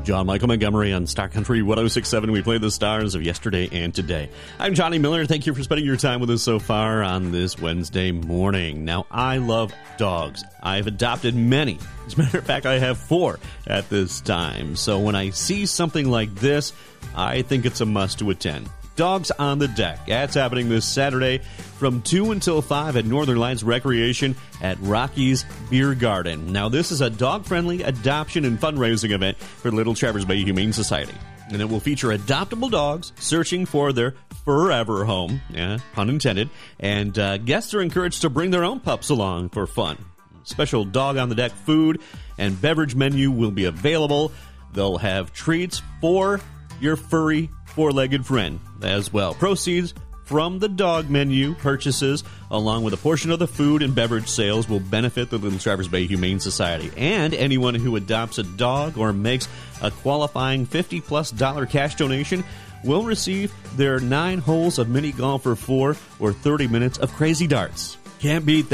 John Michael Montgomery on Star Country 106.7. We play the stars of yesterday and today. I'm Johnny Miller. Thank you for spending your time with us so far on this Wednesday morning. Now, I love dogs. I've adopted many. As a matter of fact, I have 4 at this time. So when I see something like this, I think it's a must to attend. Dogs on the Deck. That's happening this Saturday from 2 until 5 at Northern Lights Recreation at Rocky's Beer Garden. Now, this is a dog-friendly adoption and fundraising event for Little Traverse Bay Humane Society. And it will feature adoptable dogs searching for their forever home, pun intended, and guests are encouraged to bring their own pups along for fun. Special Dog on the Deck food and beverage menu will be available. They'll have treats for your furry four-legged friend as well. Proceeds from the dog menu purchases, along with a portion of the food and beverage sales, will benefit the Little Traverse Bay Humane Society. And anyone who adopts a dog or makes a qualifying $50+ cash donation will receive their 9 holes of mini golf for 4 or 30 minutes of crazy darts. Can't beat that.